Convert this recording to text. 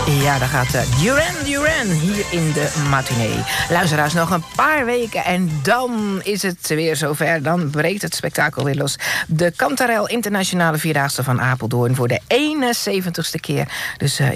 Ja, daar gaat Duran hier in de matinee. Luisteraars, nog een paar weken en dan is het weer zover. Dan breekt het spektakel weer los. De Cantarell Internationale Vierdaagse van Apeldoorn voor de 71ste keer. Dus